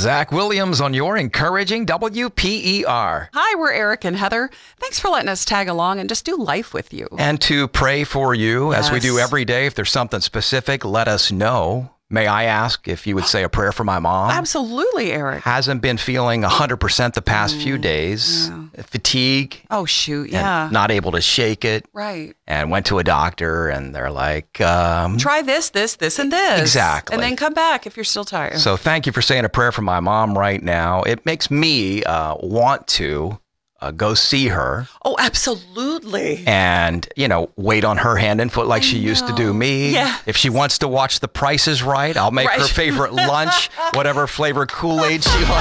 Zach Williams on your encouraging WPER. Hi, we're Eric and Heather. Thanks for letting us tag along and just do life with you. And to pray for you, as we do every day. If there's something specific, let us know. May I ask if you would say a prayer for my mom? Absolutely, Eric. Hasn't been feeling 100% the past few days. Yeah. Fatigue. Oh, shoot, And yeah. not able to shake it. Right. And went to a doctor, and they're like... Try this, and this. Exactly. And then come back if you're still tired. So thank you for saying a prayer for my mom right now. It makes me want to go see her. Oh, absolutely. And, wait on her hand and foot like she used to do me. Yeah. If she wants to watch The Price is Right, I'll make her favorite lunch, whatever flavor Kool-Aid she likes.